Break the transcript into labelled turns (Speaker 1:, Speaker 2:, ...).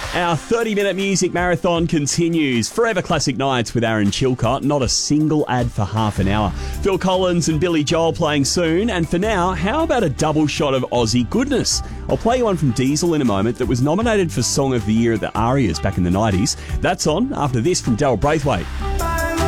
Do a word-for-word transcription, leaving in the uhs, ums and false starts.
Speaker 1: Our thirty-minute music marathon continues. Forever Classic Nights with Aaron Chilcott. Not a single ad for half an hour. Phil Collins and Billy Joel playing soon. And for now, how about a double shot of Aussie goodness? I'll play you one from Diesel in a moment that was nominated for Song of the Year at the Arias back in the nineties. That's on after this from Daryl Braithwaite.